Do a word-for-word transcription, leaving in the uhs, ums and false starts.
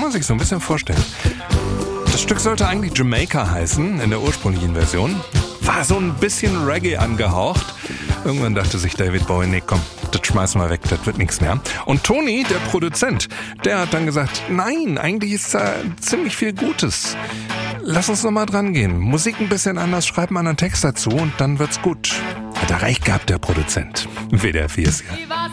man sich so ein bisschen vorstellen. Das Stück sollte eigentlich Jamaica heißen, in der ursprünglichen Version. War so ein bisschen Reggae angehaucht. Irgendwann dachte sich David Bowie, nee, komm, das schmeißen wir weg, das wird nichts mehr. Und Tony, der Produzent, der hat dann gesagt, nein, eigentlich ist da ziemlich viel Gutes. Lass uns noch mal dran gehen. Musik ein bisschen anders, schreib mal einen Text dazu und dann wird's gut. Hat er recht gehabt, der Produzent. W D R vier ist hier.